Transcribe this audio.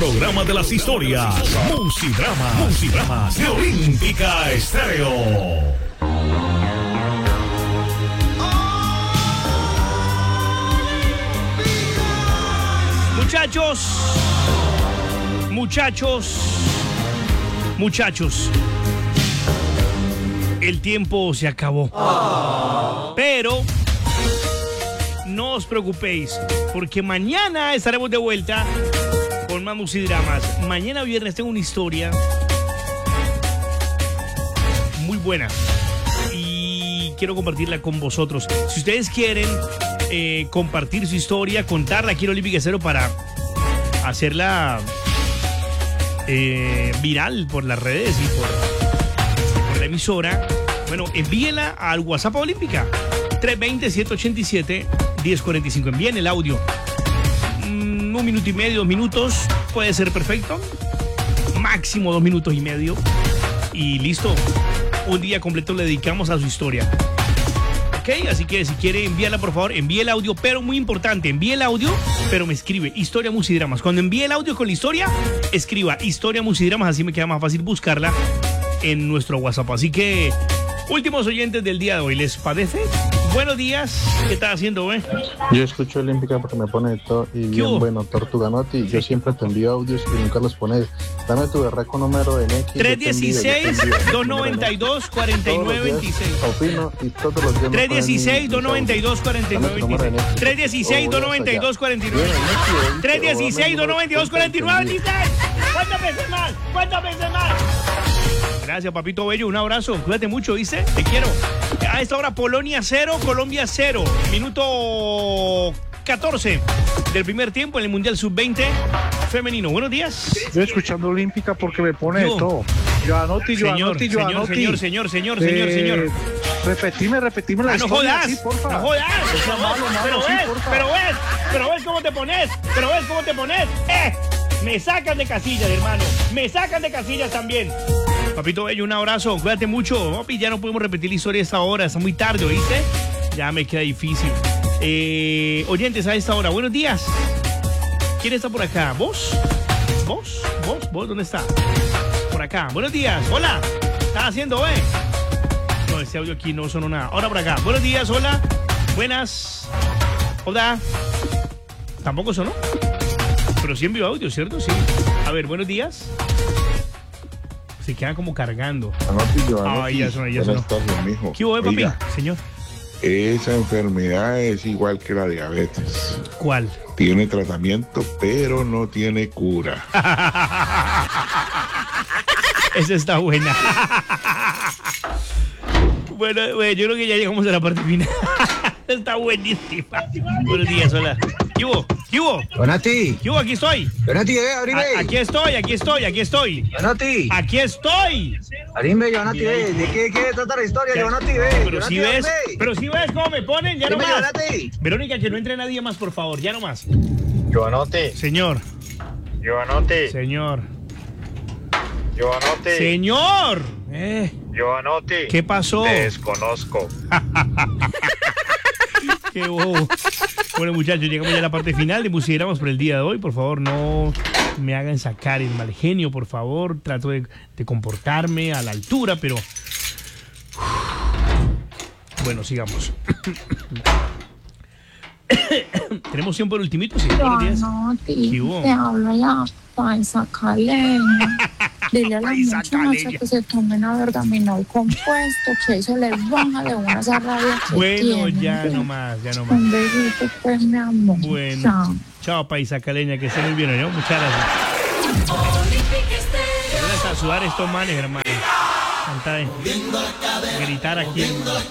programa de las historias. Musidramas de Olímpica Estéreo. Muchachos, el tiempo se acabó. Pero no os preocupéis, porque mañana estaremos de vuelta con más musidramas. Mañana viernes tengo una historia muy buena y quiero compartirla con vosotros. Si ustedes quieren compartir su historia, contarla aquí en Olímpica Estéreo para hacerla viral por las redes y por la emisora, bueno, envíela al WhatsApp Olímpica 320-787-1045. Envíen el audio. 1 minuto y medio, 2 minutos, puede ser perfecto. Máximo 2 minutos y medio. Y listo. Un día completo le dedicamos a su historia. Ok, así que si quiere envíala, por favor, envíe el audio, pero muy importante, envíe el audio, pero me escribe Historia Musidramas. Cuando envíe el audio con la historia, escriba Historia Musidramas, así me queda más fácil buscarla en nuestro WhatsApp. Así que, últimos oyentes del día de hoy, ¿les parece? Buenos días, ¿qué estás haciendo, güey? Yo escucho Olímpica porque me pone todo y bien bueno, Tortuganotti. Yo siempre te envío audios y nunca los pones. Dame tu berraco número en X. 316-292-4926. Opino y todos los días. 316-292-4926. 316-292-4926. 316-292-4926. ¿Cuántas veces más? Gracias, papito bello. Un abrazo. Cuídate mucho, ¿viste? Te quiero. A esta hora, Polonia 0, Colombia 0. Minuto 14 del primer tiempo en el Mundial Sub-20 femenino. Buenos días. Estoy escuchando Olímpica porque me pone de todo. Joanotti. Señor. Repetime la historia. No jodas. Sí, porfa. No jodas. Pero ves cómo te pones. Me sacan de casillas, hermano. Me sacan de casillas también. Papito bello, un abrazo, cuídate mucho. Papi, ya no podemos repetir la historia a esta hora, está muy tarde, ¿oíste? Ya me queda difícil. Oyentes a esta hora, buenos días. ¿Quién está por acá? ¿Vos? ¿Dónde está? Por acá, buenos días, hola. ¿Qué estás haciendo, No, este audio aquí no sonó nada. Ahora por acá, buenos días, hola. Buenas. Hola. ¿Tampoco sonó? Pero sí envió audio, ¿cierto? Sí. A ver, buenos días. Se quedan como cargando. Ay, ya sonó. Buenas tardes, mijo. ¿Qué hubo, papi? Oiga, Señor. esa enfermedad es igual que la diabetes. ¿Cuál? Tiene tratamiento, pero no tiene cura. Esa está buena. Bueno, yo creo que ya llegamos a la parte final. Está buenísima. Buenos días, hola. ¿Qué hubo? Donati. ¿Qué hubo? Aquí estoy. Donati, abrime. Aquí estoy. Donati. Aquí estoy. Abrime, Donati, ¿de qué trata la historia, Donati, Pero si ves cómo me ponen, ya no más. Donati. Verónica, que no entre nadie más, por favor, ya no más. Joanotti. Señor. Joanotti. Señor. Joanotti. Señor. Joanotti. ¿Qué pasó? Te desconozco. Qué bobo. Bueno, muchachos, llegamos ya a la parte final de Musidramas por el día de hoy. Por favor, no me hagan sacar el mal genio, por favor. Trato de comportarme a la altura, pero... Bueno, sigamos. ¿Tenemos tiempo el ultimito? Sí, buenos días. ¿Qué hubo? Te habla la paisa caleña. Dile a la muchacha que se tome una vergaminol compuesto, que eso le baja de una esa rabia que bueno, tiene. ya no más. Un besito, pues, mi amor. Bueno, chao, paisa caleña, que estén muy bien, ¿no? Muchas gracias. Gracias a sudar estos manes, hermano. Cantar, gritar aquí, hermano.